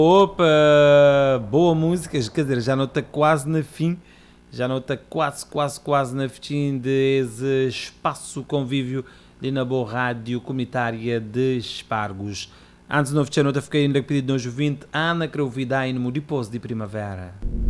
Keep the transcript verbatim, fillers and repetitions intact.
Opa, boa música, quer dizer, já não está quase na fim, já não está quase, quase, quase na fim desse espaço convívio de na boa rádio comunitária de Espargos. Antes de não fechar, não fiquei ainda pedido no vinte Ana Crovidai no Mudipos de Primavera.